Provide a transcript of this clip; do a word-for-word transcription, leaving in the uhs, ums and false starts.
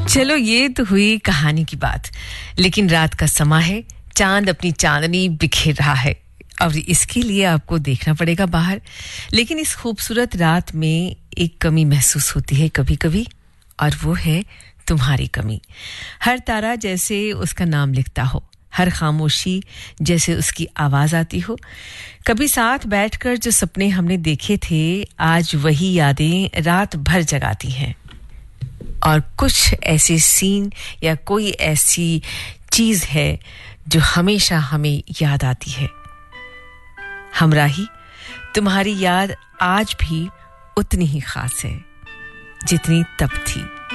चलो ये तो हुई कहानी की बात, लेकिन रात का समा है, चांद अपनी चांदनी बिखेर रहा है और इसके लिए आपको देखना पड़ेगा बाहर। लेकिन इस खूबसूरत रात में एक कमी महसूस होती है कभी-कभी, और वो है तुम्हारी कमी। हर तारा जैसे उसका नाम लिखता हो, हर खामोशी जैसे उसकी आवाज आती हो। कभी साथ बैठकर जो सपने हमने देखे थे, आज वही यादें रात भर जगाती हैं। और कुछ ऐसे सीन या कोई ऐसी चीज है जो हमेशा हमें याद आती है। हमराही, तुम्हारी याद आज भी उतनी ही खास है जितनी तब थी।